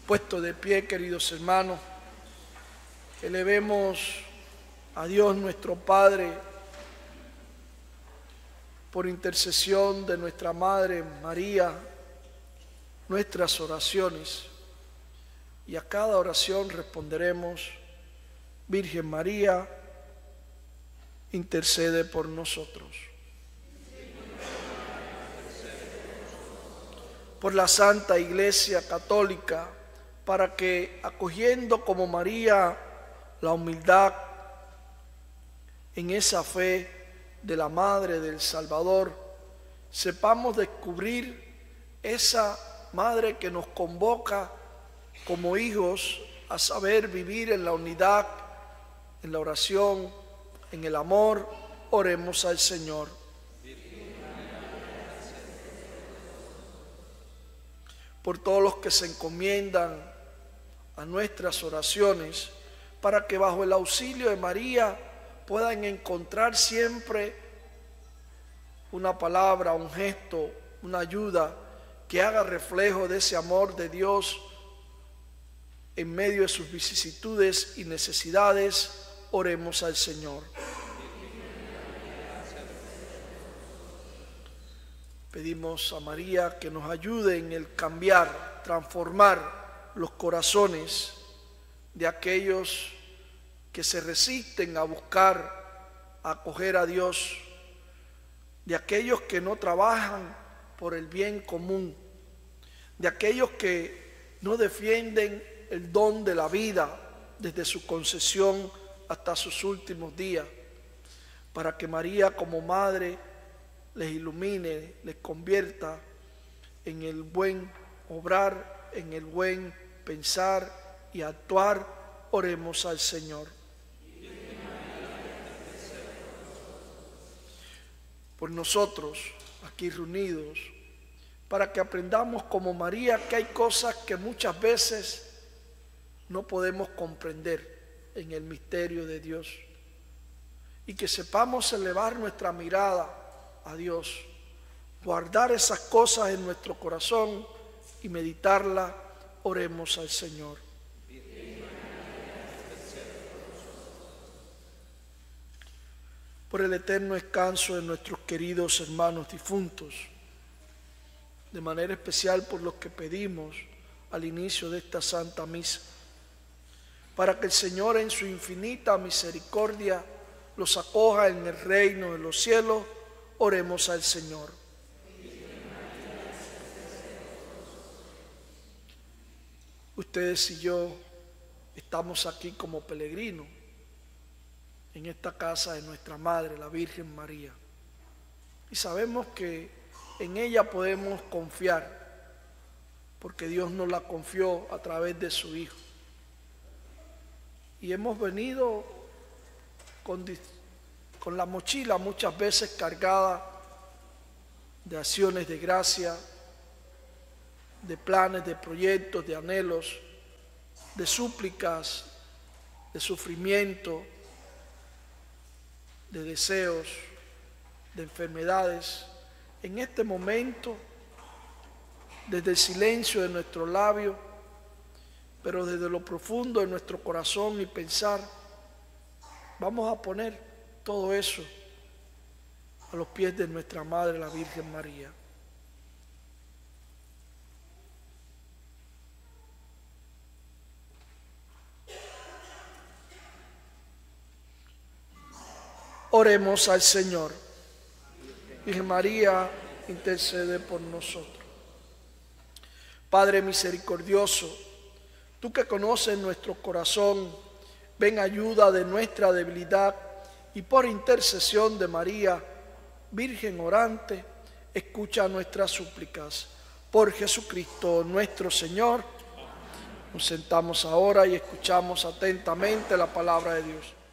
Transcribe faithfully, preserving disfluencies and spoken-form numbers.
Puesto de pie, queridos hermanos, elevemos a Dios nuestro Padre por intercesión de nuestra Madre María nuestras oraciones, y a cada oración responderemos: Virgen María, intercede por nosotros. Por la Santa Iglesia Católica, para que, acogiendo como María la humildad en esa fe de la Madre del Salvador, sepamos descubrir esa Madre que nos convoca como hijos a saber vivir en la unidad, en la oración, en el amor. Oremos al Señor. Por todos los que se encomiendan a nuestras oraciones, para que bajo el auxilio de María puedan encontrar siempre una palabra, un gesto, una ayuda que haga reflejo de ese amor de Dios en medio de sus vicisitudes y necesidades. Oremos al Señor. Pedimos a María que nos ayude en el cambiar, transformar los corazones de aquellos que se resisten a buscar, a acoger a Dios, de aquellos que no trabajan por el bien común, de aquellos que no defienden el don de la vida desde su concesión hasta sus últimos días, para que María como Madre les ilumine, les convierta en el buen obrar, en el buen pensar y actuar. Oremos al Señor. Por nosotros aquí reunidos, para que aprendamos como María que hay cosas que muchas veces no podemos comprender en el misterio de Dios, y que sepamos elevar nuestra mirada a Dios, guardar esas cosas en nuestro corazón y meditarlas. Oremos al Señor. Por el eterno descanso de nuestros queridos hermanos difuntos, de manera especial por los que pedimos al inicio de esta Santa Misa, para que el Señor en su infinita misericordia los acoja en el reino de los cielos. Oremos al Señor. Ustedes y yo estamos aquí como peregrinos en esta casa de nuestra Madre, la Virgen María, y sabemos que en ella podemos confiar, porque Dios nos la confió a través de su Hijo. Y hemos venido con, con la mochila muchas veces cargada de acciones de gracia, de planes, de proyectos, de anhelos, de súplicas, de sufrimiento, de deseos, de enfermedades. En este momento, desde el silencio de nuestros labios, pero desde lo profundo de nuestro corazón y pensar, vamos a poner todo eso a los pies de nuestra Madre, la Virgen María. Oremos al Señor. Virgen María, intercede por nosotros. Padre misericordioso, tú que conoces nuestro corazón, ven ayuda de nuestra debilidad, y por intercesión de María, Virgen orante, escucha nuestras súplicas. Por Jesucristo nuestro Señor. Nos sentamos ahora y escuchamos atentamente la palabra de Dios.